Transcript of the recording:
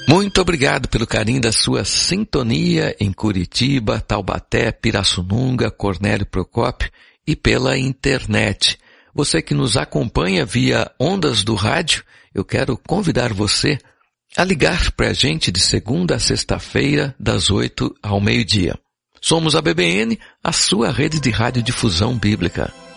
Muito obrigado pelo carinho da sua sintonia em Curitiba, Taubaté, Pirassununga, Cornélio Procópio e pela internet. Você que nos acompanha via ondas do rádio, eu quero convidar você a ligar para a gente de segunda a sexta-feira, das 8 ao meio-dia. Somos a BBN, a sua rede de radiodifusão bíblica.